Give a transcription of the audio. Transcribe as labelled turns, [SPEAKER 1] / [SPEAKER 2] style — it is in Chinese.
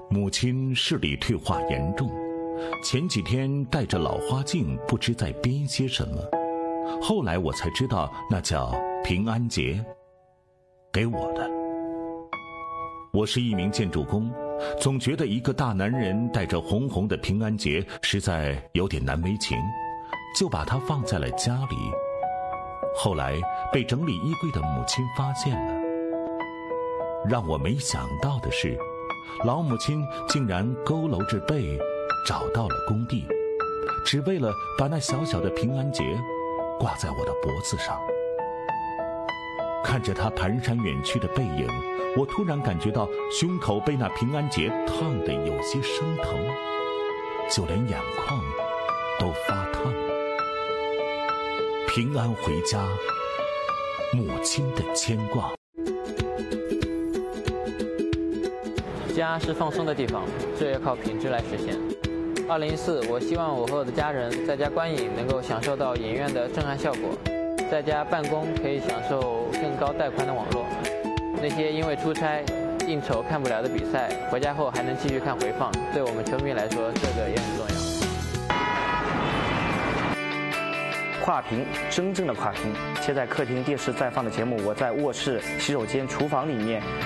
[SPEAKER 1] 母亲视力退化严重，前几天戴着老花镜，不知在编些什么。后来我才知道，那叫平安结，给我的。我是一名建筑工，总觉得一个大男人带着红红的平安结实在有点难为情，就把它放在了家里。后来被整理衣柜的母亲发现了。让我没想到的是，老母亲竟然佝偻着背找到了工地，只为了把那小小的平安结挂在我的脖子上。看着她蹒跚远去的背影，我突然感觉到胸口被那平安结烫得有些生疼，就连眼眶都发烫。平安回家，母亲的牵挂。
[SPEAKER 2] 家是放松的地方，这要靠品质来实现。2014，我希望我和我的家人在家观影能够享受到影院的震撼效果，在家办公可以享受更高带宽的网络。那些因为出差、应酬看不了的比赛，回家后还能继续看回放，对我们球迷来说，这个也很重要。
[SPEAKER 3] 跨屏，真正的跨屏，切在客厅电视在放的节目，我在卧室、洗手间、厨房里面